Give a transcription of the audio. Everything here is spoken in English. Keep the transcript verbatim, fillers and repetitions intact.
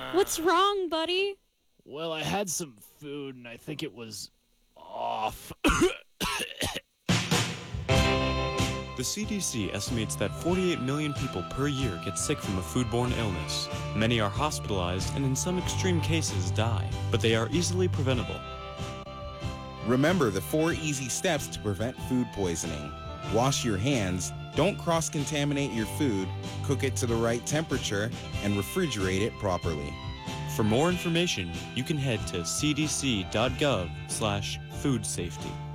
What's wrong, buddy? Well, I had some food and I think it was off. The C D C estimates that forty-eight million people per year get sick from a foodborne illness. Many are hospitalized and in some extreme cases die, but they are easily preventable. Remember the four easy steps to prevent food poisoning. Wash your hands, don't cross-contaminate your food, cook it to the right temperature, and refrigerate it properly. For more information, you can head to c d c dot gov slash food safety.